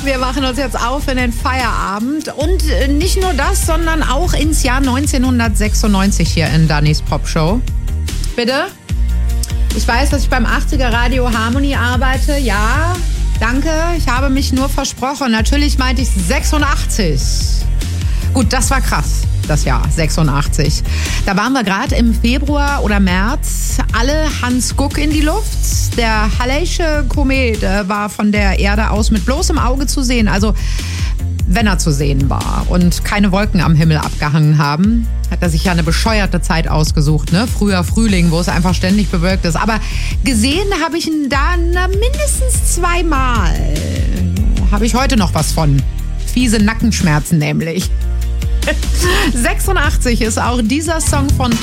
Wir machen uns jetzt auf in den Feierabend und nicht nur das, sondern auch ins Jahr 1996 hier in Dannys Popshow. Bitte? Ich weiß, dass ich beim 80er Radio Harmony arbeite. Ja, danke. Ich habe mich nur versprochen. Natürlich meinte ich 86. Gut, das war krass, das Jahr 86. Da waren wir gerade im Februar oder März alle Hans Guck in die Luft. Der Halley'sche Komet war von der Erde aus mit bloßem Auge zu sehen. Also wenn er zu sehen war und keine Wolken am Himmel abgehangen haben, hat er sich ja eine bescheuerte Zeit ausgesucht, ne? Früher Frühling, wo es einfach ständig bewölkt ist. Aber gesehen habe ich ihn da mindestens zweimal. Habe ich heute noch was von. Fiese Nackenschmerzen nämlich. 86 ist auch dieser Song von